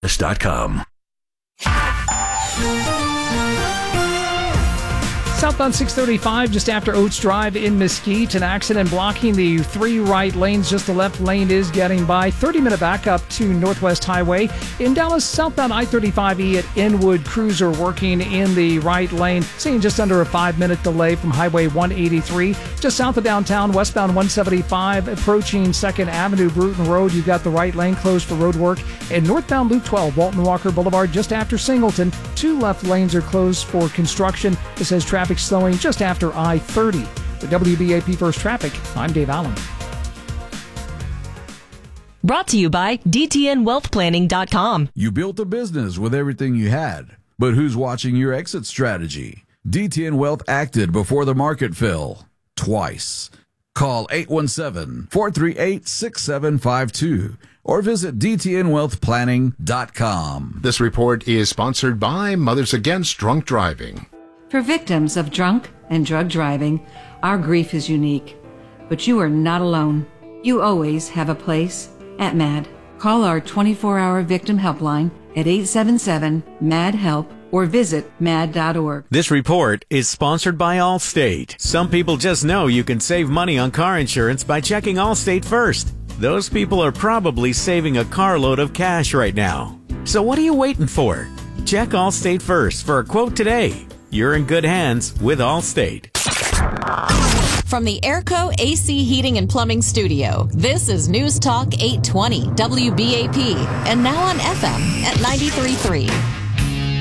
WBAPFirst.com. Southbound 635, just after Oates Drive in Mesquite. An accident blocking the 3 right lanes. Just the left lane is getting by. 30-minute backup to Northwest Highway. In Dallas, southbound I-35E at Inwood. Crews are working in the right lane. Seeing just under a 5-minute delay from Highway 183. Just south of downtown, westbound 175, approaching 2nd Avenue, Bruton Road. You've got the right lane closed for road work. And northbound Loop 12, Walton Walker Boulevard, just after Singleton. 2 left lanes are closed for construction. This has traffic slowing just after I-30. For WBAP First Traffic, I'm Dave Allen. Brought to you by DTNWealthPlanning.com. You built a business with everything you had, but who's watching your exit strategy? DTN Wealth acted before the market fell twice. Call 817-438-6752 or visit DTNWealthPlanning.com. This report is sponsored by Mothers Against Drunk Driving. For victims of drunk and drug driving, our grief is unique. But you are not alone. You always have a place at MAD. Call our 24-hour victim helpline at 877-MAD-HELP or visit mad.org. This report is sponsored by Allstate. Some people just know you can save money on car insurance by checking Allstate first. Those people are probably saving a carload of cash right now. So what are you waiting for? Check Allstate first for a quote today. You're in good hands with Allstate. From the Airco AC Heating and Plumbing Studio, this is News Talk 820 WBAP, and now on FM at 93.3.